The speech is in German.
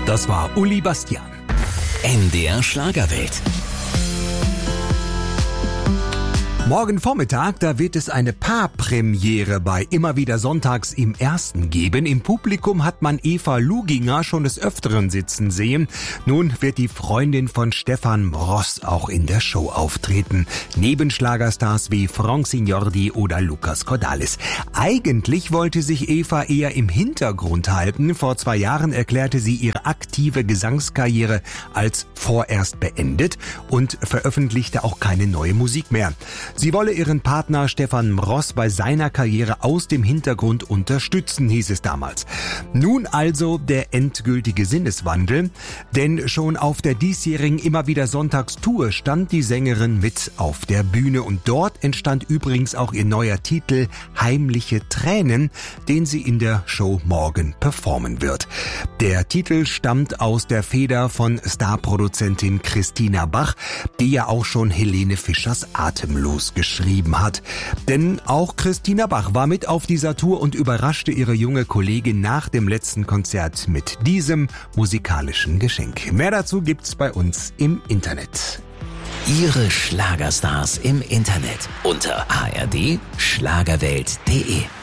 Das war Uli Bastian. NDR Schlagerwelt. Morgen Vormittag, da wird es eine Paarpremiere bei Immer wieder sonntags im Ersten geben. Im Publikum hat man Eva Luginger schon des Öfteren sitzen sehen. Nun wird die Freundin von Stefan Ross auch in der Show auftreten. Neben Schlagerstars wie Franck Signordi oder Lucas Cordalis. Eigentlich wollte sich Eva eher im Hintergrund halten. Vor 2 Jahren erklärte sie ihre aktive Gesangskarriere als vorerst beendet und veröffentlichte auch keine neue Musik mehr. Sie wolle ihren Partner Stefan Ross bei seiner Karriere aus dem Hintergrund unterstützen, hieß es damals. Nun also der endgültige Sinneswandel, denn schon auf der diesjährigen Immer wieder Sonntagstour stand die Sängerin mit auf der Bühne und dort entstand übrigens auch ihr neuer Titel Heimliche Tränen, den sie in der Show morgen performen wird. Der Titel stammt aus der Feder von Starproduzentin Christina Bach, die ja auch schon Helene Fischers Atemlos geschrieben hat. Denn auch Christina Bach war mit auf dieser Tour und überraschte ihre junge Kollegin nach dem letzten Konzert mit diesem musikalischen Geschenk. Mehr dazu gibt's bei uns im Internet. Ihre Schlagerstars im Internet unter ard-schlagerwelt.de